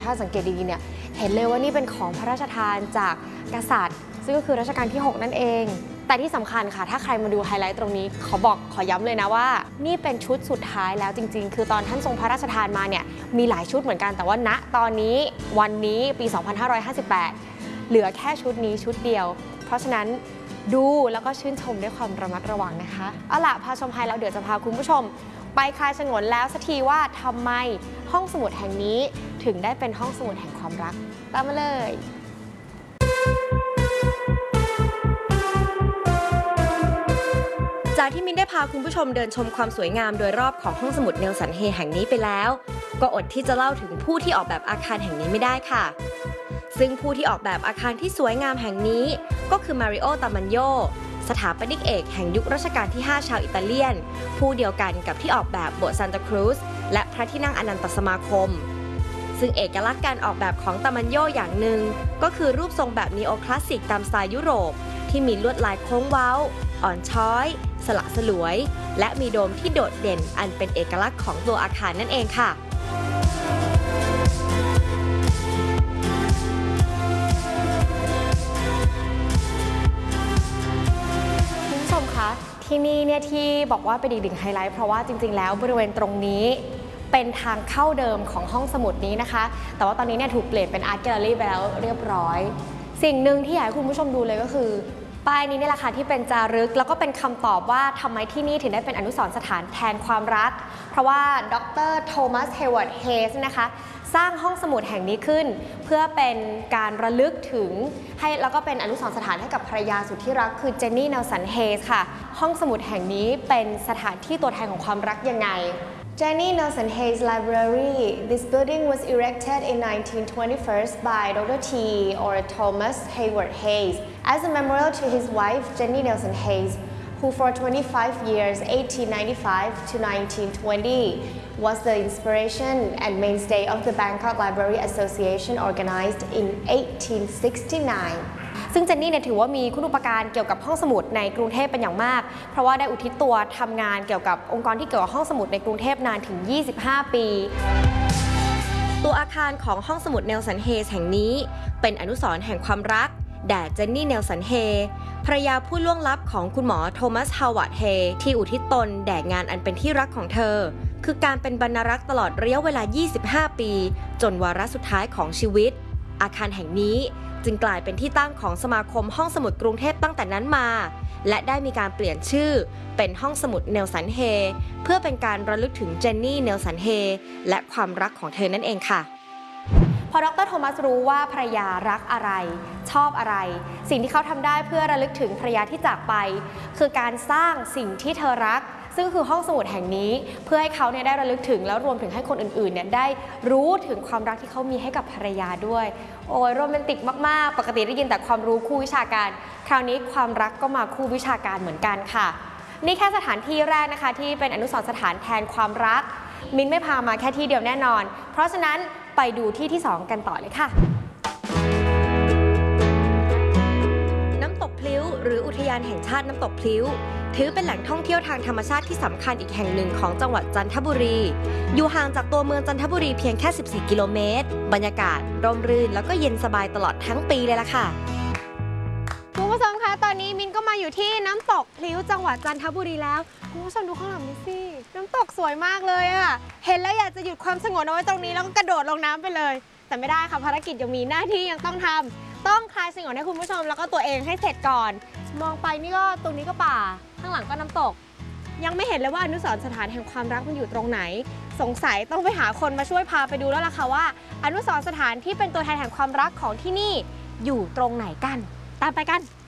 ถ้าสังเกตดีๆเนี่ยเห็นเลยว่านี่เป็นของพระราชทานจากกษัตริย์ซึ่งก็คือรัชกาลที่ 6นั่นเองแต่ที่สำคัญค่ะถ้าใครมาดูไฮไลท์ตรงนี้ขอย้ำเลยนะว่านี่เป็นชุดสุดท้ายแล้วจริงๆคือตอนท่านทรงพระราชทานมาเนี่ยมีหลายชุดเหมือนกันแต่ว่าณตอนนี้วันนี้ปี 2558 เหลือแค่ชุดนี้ชุดเดียวเพราะฉะนั้นดูแล้วก็ชื่นชมด้วยความระมัดระวังนะคะเอาล่ะพาชมไฮแล้วเดี๋ยวจะพาคุณผู้ชมไปคลายฉงนแล้วสักทีว่าทำไมห้องสมุดแห่งนี้ถึงได้เป็นห้องสมุดแห่งความรักตามมาเลยจากที่มินได้พาคุณผู้ชมเดินชมความสวยงามโดยรอบของห้องสมุดเนลสันเฮแห่งนี้ไปแล้วก็อดที่จะเล่าถึงผู้ที่ออกแบบอาคารแห่งนี้ไม่ได้ค่ะซึ่งผู้ที่ออกแบบอาคารที่สวยงามแห่งนี้ก็คือมาริโอ ตามันโยสถาปนิกเอกแห่งยุครัชกาลที่ 5 ชาวอิตาเลียนผู้เดียวกันกับที่ออกแบบโบสถ์ซานตาครูซและพระที่นั่งอนันตสมาคมซึ่งเอกลักษณ์การออกแบบของตามันโยอย่างหนึ่งก็คือรูปทรงแบบนีโอคลาสสิกตามสไตล์ยุโรปที่มีลวดลายโค้งเว้าอ่อนช้อยสละสลวยและมีโดมที่โดดเด่นอันเป็นเอกลักษณ์ของตัวอาคารนั่นเองค่ะที่นี่เนี่ยที่บอกว่าเป็นอีกหนึ่งไฮไลท์เพราะว่าจริงๆแล้วบริเวณตรงนี้เป็นทางเข้าเดิมของห้องสมุดนี้นะคะแต่ว่าตอนนี้เนี่ยถูกเปลี่ยนเป็นอาร์ตแกลเลอรี่ไปแล้วเรียบร้อยสิ่งหนึ่งที่อยากให้คุณผู้ชมดูเลยก็คือป้ายนี้นี่แหละค่ะที่เป็นจารึกแล้วก็เป็นคำตอบว่าทำไมที่นี่ถึงได้เป็นอนุสรณ์สถานแทนความรักเพราะว่าดร.โทมัส เฮเวิร์ด เฮสนะคะสร้างห้องสมุดแห่งนี้ขึ้นเพื่อเป็นการระลึกถึงให้แล้วก็เป็นอนุสรณ์สถานให้กับภรรยาสุดที่รักคือเจนนี่ เนลสัน เฮสค่ะห้องสมุดแห่งนี้เป็นสถานที่ตัวแทนของความรักยังไง Jenny Nelson Hayes Library. This building was erected in 1921 by Dr. T. or Thomas Hayward Hayes as a memorial to his wife Jenny Nelson Hayes, who for 25 years, 1895 to 1920, was the inspiration and mainstay of the Bangkok Library Association organized in 1869. ซึ่งเจนนี่เนี่ยถือว่ามีคุณูปการเกี่ยวกับห้องสมุดในกรุงเทพเป็นอย่างมากเพราะว่าได้อุทิศตัวทำงานเกี่ยวกับองค์กรที่เกี่ยวกับห้องสมุดในกรุงเทพนานถึง 25 ปี ตัวอาคารของห้องสมุดเนลสัน เฮสแห่งนี้เป็นอนุสรณ์แห่งความรักแด่เจนนี่ เนลสัน เฮภรรยาผู้ล่วงลับของคุณหมอโทมัส ฮาวาร์ด เฮที่อุทิศตนแด่งานอันเป็นที่รักของเธอคือการเป็นบรรณารักษ์ตลอดระยะเวลา 25 ปีจนวาระสุดท้ายของชีวิตอาคารแห่งนี้จึงกลายเป็นที่ตั้งของสมาคมห้องสมุดกรุงเทพตั้งแต่นั้นมาและได้มีการเปลี่ยนชื่อเป็นห้องสมุดเนลสัน เฮเพื่อเป็นการระลึกถึงเจนนี่ เนลสัน เฮและความรักของเธอนั่นเองค่ะพอดร.โทมัสรู้ว่าภรรยารักอะไรชอบอะไรสิ่งที่เขาทำได้เพื่อระลึกถึงภรรยาที่จากไปคือการสร้างสิ่งที่เธอรักซึ่งคือห้องสมุดแห่งนี้เพื่อให้เขาเนี่ยได้ระลึกถึงแล้วรวมถึงให้คนอื่นๆเนี่ยได้รู้ถึงความรักที่เขามีให้กับภรรยาด้วยโอ้ยโรแมนติกมากๆปกติได้ยินแต่ความรู้คู่วิชาการคราวนี้ความรักก็มาคู่วิชาการเหมือนกันค่ะนี่แค่สถานที่แรกนะคะที่เป็นอนุสรณ์สถานแทนความรักมินไม่พามาแค่ที่เดียวแน่นอนเพราะฉะนั้นไปดูที่ที่ 2 กันต่อเลยค่ะน้ำตกพลิ้วหรืออุทยานแห่งชาติน้ำตกพลิ้วถือเป็นแหล่งท่องเที่ยวทางธรรมชาติที่สำคัญอีกแห่งหนึ่งของจังหวัดจันทบุรีอยู่ห่างจากตัวเมืองจันทบุรีเพียงแค่14 กิโลเมตรบรรยากาศร่มรื่นแล้วก็เย็นสบายตลอดทั้งปีเลยล่ะค่ะคุณผู้ชมคะตอนนี้มินก็มาอยู่ที่น้ำตกพลิ้วจังหวัดจันทบุรีแล้วคุณผู้ชมดูข้างหลังนี้สิน้ำตกสวยมากเลยอะเห็นแล้วอยากจะหยุดความสงบเอาไว้ตรงนี้แล้วก็กระโดดลงน้ำไปเลยแต่ไม่ได้ค่ะภารกิจยังมีหน้าที่ยังต้องทำต้องคลายสงบให้คุณผู้ชมแล้วก็ตัวเองให้เสร็จก่อนมองไปนี่ก็ตรงนี้ก็ป่าข้างหลังก็น้ำตกยังไม่เห็นเลยว่าอนุสรณ์สถานแห่งความรักมันอยู่ตรงไหนสงสัยต้องไปหาคนมาช่วยพาไปดูแล้วล่ะค่ะว่าอนุสรณ์สถานที่เป็นตัวแทนแห่งความรักของที่นี่อยู่ตรงไหนกันตามไปกัน